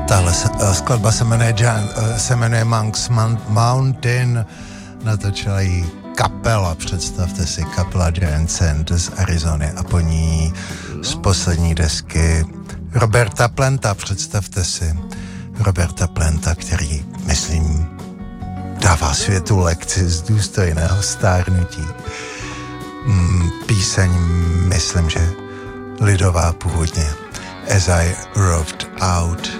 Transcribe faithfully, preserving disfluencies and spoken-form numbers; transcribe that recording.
Tahle skladba se jmenuje, Jan, se jmenuje Monk's Mountain, natočila ji kapela, představte si, kapela Giant Sand z Arizony a po ní z poslední desky Roberta Planta, představte si, Roberta Planta, který, myslím, dává světu lekci z důstojného stárnutí. Píseň, myslím, že lidová původně. As I Roved Out.